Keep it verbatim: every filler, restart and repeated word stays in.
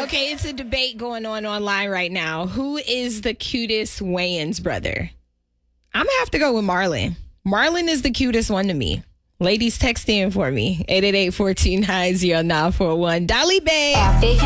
Okay, it's a debate going on online right now. Who is the cutest Wayans brother? I'm going to have to go with Marlon. Marlon is the cutest one to me. Ladies, text in for me. eight eight eight, one four nine, zero nine four one. Dolly Bay.